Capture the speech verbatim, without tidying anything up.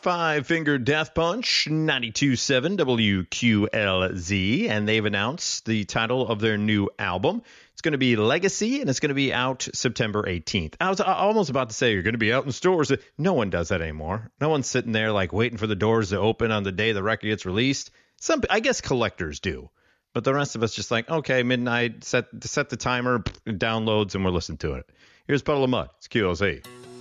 Five Finger Death Punch, ninety-two point seven W Q L Z, and they've announced the title of their new album. It's going to be Legacy, and it's going to be out September eighteenth. I was almost about to say you're going to be out in stores. No one does that anymore. No one's sitting there like waiting for the doors to open on the day the record gets released. Some, I guess collectors do. But the rest of us just like, okay, midnight, set set the timer, it downloads, and we're listening to it. Here's Puddle of Mudd. It's Q L Z.